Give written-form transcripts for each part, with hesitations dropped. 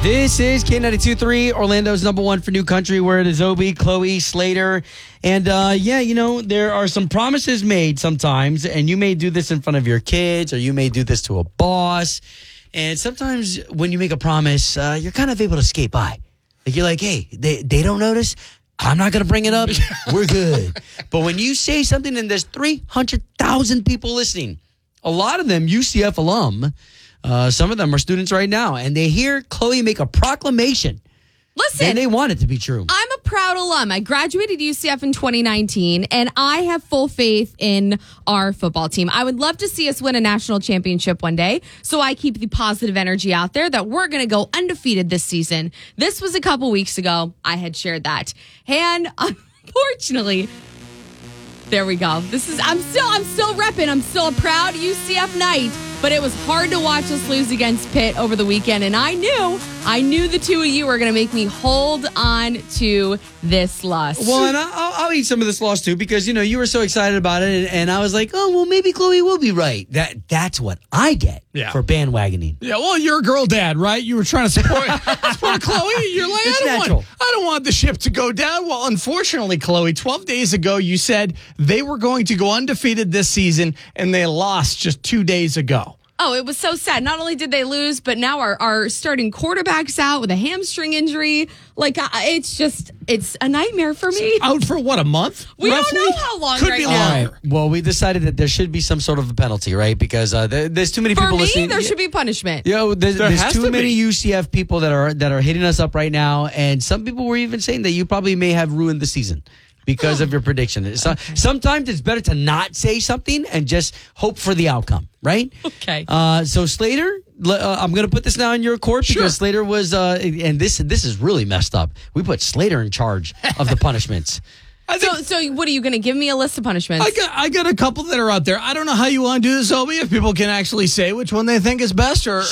This is K92.3, Orlando's number one for new country, where it is Obi, Chloe, Slater. And there are some promises made sometimes, and you may do this in front of your kids, or you may do this to a boss. And sometimes when you make a promise, you're kind of able to skate by. Like you're like, hey, they don't notice. I'm not going to bring it up. We're good. But when you say something and there's 300,000 people listening, a lot of them UCF alum, some of them are students right now, and they hear Chloe make a proclamation. Listen, and they want it to be true. I'm a proud alum. I graduated UCF in 2019, and I have full faith in our football team. I would love to see us win a national championship one day, so I keep the positive energy out there that we're going to go undefeated this season. This was a couple weeks ago. I had shared that. And unfortunately, there we go. I'm still repping. I'm still a proud UCF Knight. But it was hard to watch us lose against Pitt over the weekend. And I knew the two of you were going to make me hold on to this loss. Well, and I'll eat some of this loss too, because, you were so excited about it. And I was like, oh, well, maybe Chloe will be right. That's what I get for bandwagoning. Yeah, well, you're a girl dad, right? You were trying to support Chloe. You're like, I don't want the ship to go down. Well, unfortunately, Chloe, 12 days ago, you said they were going to go undefeated this season, and they lost just 2 days ago. Oh, it was so sad. Not only did they lose, but now our starting quarterback's out with a hamstring injury. Like, it's a nightmare for me. Out for what, a month? We roughly? don't know how long Could right be now. longer. All right. Well, we decided that there should be some sort of a penalty, right? Because there's too many people listening. There should be punishment. There's too many UCF people that are hitting us up right now, and some people were even saying that you probably may have ruined the season because of your prediction. Sometimes it's better to not say something and just hope for the outcome, right? Okay. So Slater, I'm going to put this now in your court because Slater was, and this is really messed up. We put Slater in charge of the punishments. So what are you going to give me a list of punishments? I got a couple that are out there. I don't know how you want to do this, Obi, if people can actually say which one they think is best. Sure.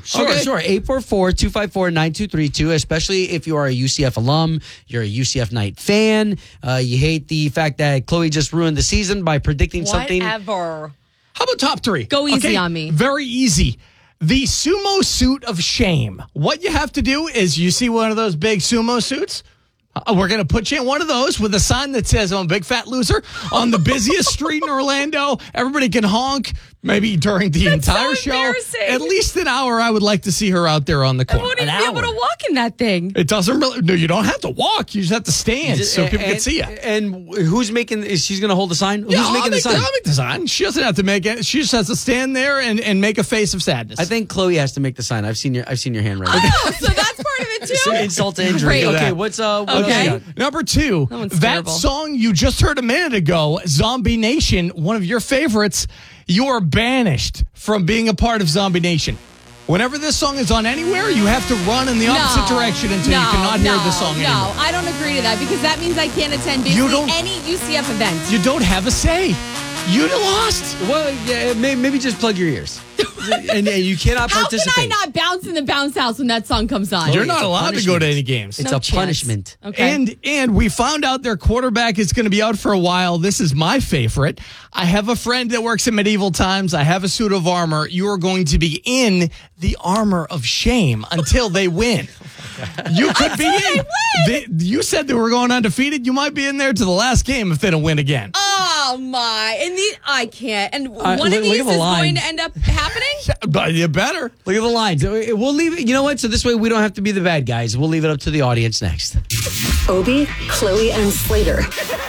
844-254-9232, especially if you are a UCF alum, you're a UCF Knight fan, you hate the fact that Chloe just ruined the season by predicting something. Whatever. How about top three? Go easy on me. Very easy. The sumo suit of shame. What you have to do is you see one of those big sumo suits? We're going to put you in one of those with a sign that says, I'm a big fat loser, on the busiest street in Orlando. Everybody can honk, maybe during the entire show. At least an hour, I would like to see her out there on the court. I wouldn't be able to walk in that thing. It doesn't really, no, you don't have to walk. You just have to stand so people can see you. And who's is she's going to hold the sign? Who's making the sign? I'll make the sign. She doesn't have to make it. She just has to stand there and make a face of sadness. I think Chloe has to make the sign. I've seen your handwriting. Oh, so that's part of it too? So insult to injury. Great. Okay, what Okay. else? Number two, that terrible. song you just heard a minute ago, Zombie Nation, one of your favorites, you are banished from being a part of Zombie Nation. Whenever this song is on anywhere, you have to run in the opposite direction until you cannot hear the song anymore. No, I don't agree to that because that means I can't attend basically any UCF event. You don't have a say. You lost. Well, yeah, maybe just plug your ears. and you cannot participate. How can I not bounce in the bounce house when that song comes on? You're not allowed to go to any games. It's No a chance. punishment. Okay. And we found out their quarterback is going to be out for a while. This is my favorite. I have a friend that works in Medieval Times. I have a suit of armor. You are going to be in the armor of shame until they win. You could be in. You said they were going undefeated. You might be in there to the last game if they don't win again. Oh my! And I can't. And one look of these at the is lines. going to end up happening. But you better. Look at the lines. We'll leave it. You know what? So this way we don't have to be the bad guys. We'll leave it up to the audience next. Obi, Chloe, and Slater.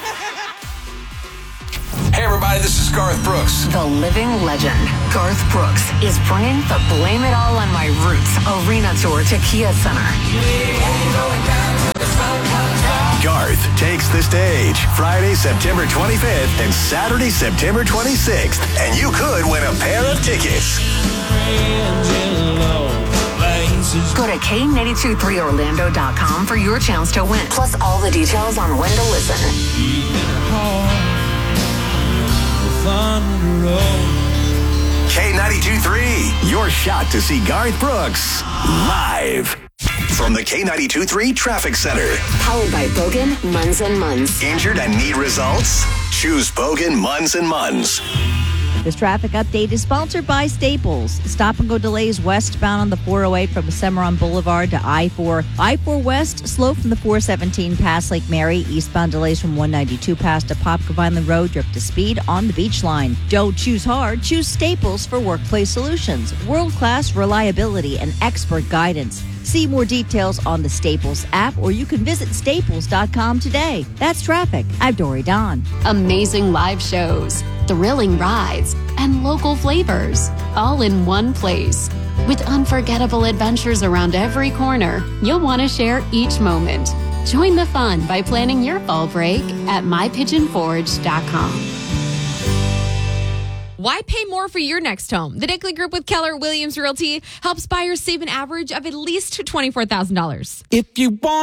Hey everybody, this is Garth Brooks. The living legend, Garth Brooks, is bringing the Blame It All on My Roots arena tour to Kia Center. Garth takes the stage Friday, September 25th and Saturday, September 26th. And you could win a pair of tickets. Go to K823Orlando.com for your chance to win. Plus all the details on when to listen. K92.3, your shot to see Garth Brooks live. From the K92.3 Traffic Center. Powered by Bogan, Munz & Munz. Injured and need results? Choose Bogan, Munz & Munz. This traffic update is sponsored by Staples. Stop and go delays westbound on the 408 from Cimarron Boulevard to I-4. I-4 West, slow from the 417 past Lake Mary. Eastbound delays from 192 past Apopka Vineland Road. You're up to speed on the beach line. Don't choose hard. Choose Staples for workplace solutions. World-class reliability and expert guidance. See more details on the Staples app, or you can visit staples.com today. That's traffic. I'm Dory Don. Amazing live shows, thrilling rides, and local flavors, all in one place. With unforgettable adventures around every corner, you'll want to share each moment. Join the fun by planning your fall break at mypigeonforge.com. Why pay more for your next home? The Nickley Group with Keller Williams Realty helps buyers save an average of at least $24,000. If you want